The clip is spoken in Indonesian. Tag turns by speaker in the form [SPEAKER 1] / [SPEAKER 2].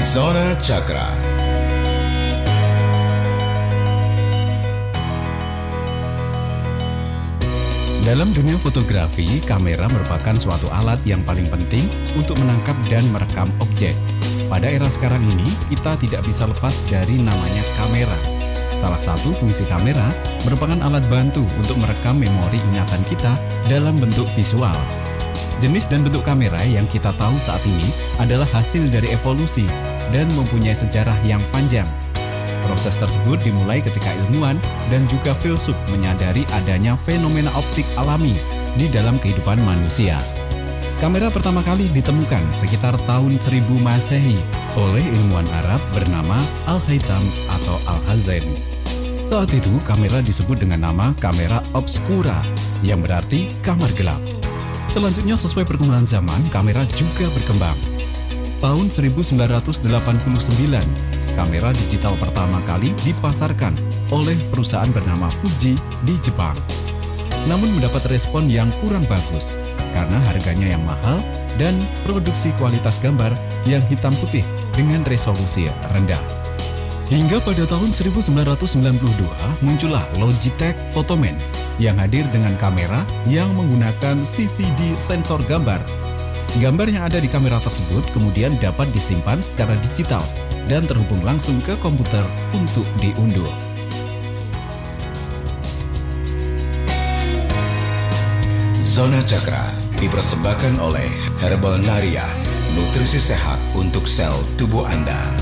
[SPEAKER 1] Zona Cakra.
[SPEAKER 2] Dalam dunia fotografi, kamera merupakan suatu alat yang paling penting untuk menangkap dan merekam objek. Pada era sekarang ini, kita tidak bisa lepas dari namanya kamera. Salah satu fungsi kamera merupakan alat bantu untuk merekam memori ingatan kita dalam bentuk visual. Jenis dan bentuk kamera yang kita tahu saat ini adalah hasil dari evolusi dan mempunyai sejarah yang panjang. Proses tersebut dimulai ketika ilmuwan dan juga filsuf menyadari adanya fenomena optik alami di dalam kehidupan manusia. Kamera pertama kali ditemukan sekitar tahun 1000 Masehi oleh ilmuwan Arab bernama Al-Haytham atau Al-Hazen. Saat itu kamera disebut dengan nama kamera obscura yang berarti kamar gelap. Selanjutnya sesuai perkembangan zaman, kamera juga berkembang. Tahun 1989, kamera digital pertama kali dipasarkan oleh perusahaan bernama Fuji di Jepang. Namun mendapat respon yang kurang bagus karena harganya yang mahal dan produksi kualitas gambar yang hitam putih dengan resolusi rendah. Hingga pada tahun 1992 muncullah Logitech Photoman yang hadir dengan kamera yang menggunakan CCD sensor gambar. Gambar yang ada di kamera tersebut kemudian dapat disimpan secara digital dan terhubung langsung ke komputer untuk diunduh.
[SPEAKER 1] Zona Cakra dipersembahkan oleh Herbal Naria, nutrisi sehat untuk sel tubuh Anda.